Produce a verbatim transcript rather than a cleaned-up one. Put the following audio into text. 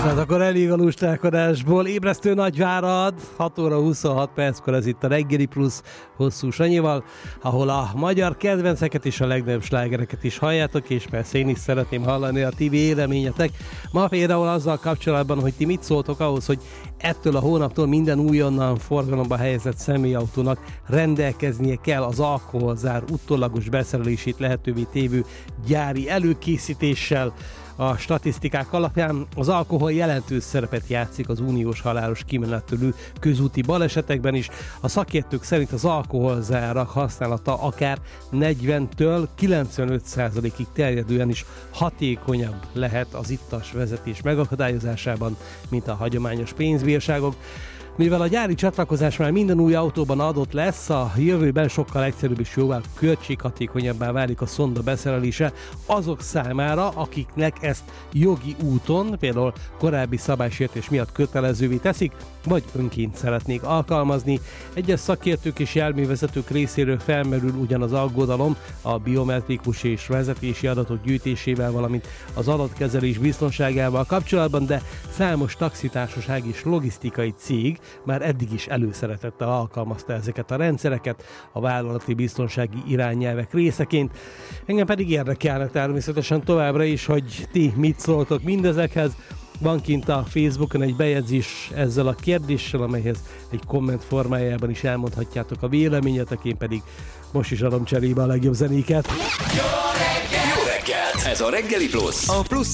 Hát akkor elég a lustálkodásból. Ébresztő Nagyvárad, hat óra huszonhat perckor, ez itt a Reggeli Plusz Hosszú Sanyival, ahol a magyar kedvenceket és a legnagyobb slágereket is halljátok, és persze én is szeretném hallani a ti véleményetek. Ma például azzal kapcsolatban, hogy ti mit szóltok ahhoz, hogy ettől a hónaptól minden újonnan forgalomba helyezett személyautónak rendelkeznie kell az alkoholzár utólagos beszerelését lehetővé tévő gyári előkészítéssel. A statisztikák alapján az alkohol jelentős szerepet játszik az uniós halálos kimenetelő közúti balesetekben is. A szakértők szerint az alkoholzárak használata akár negyventől kilencvenöt százalékig terjedően is hatékonyabb lehet az ittas vezetés megakadályozásában, mint a hagyományos pénzbírságok. Mivel a gyári csatlakozás már minden új autóban adott lesz, a jövőben sokkal egyszerűbb és jóval költséghatékonyabbá válik a szonda beszerelése azok számára, akiknek ezt jogi úton, például korábbi szabálysértés miatt kötelezővé teszik, vagy önként szeretnék alkalmazni. Egyes szakértők és járművezetők részéről felmerül ugyanaz aggodalom a biometrikus és vezetési adatok gyűjtésével, valamint az adatkezelés biztonságával kapcsolatban, de számos taxitársaság és logisztikai cég már eddig is előszeretettel alkalmazta ezeket a rendszereket a vállalati biztonsági irányelvek részeként. Engem pedig érdekelne természetesen továbbra is, hogy ti mit szóltok mindezekhez. Van kint a Facebookon egy bejegyzés ezzel a kérdéssel, amelyhez egy komment formájában is elmondhatjátok a véleményetek, én pedig most is adom cserébe a legjobb zenéket. Jó reggelt! Jó reggelt! Ez a Reggeli Plusz, a Plusz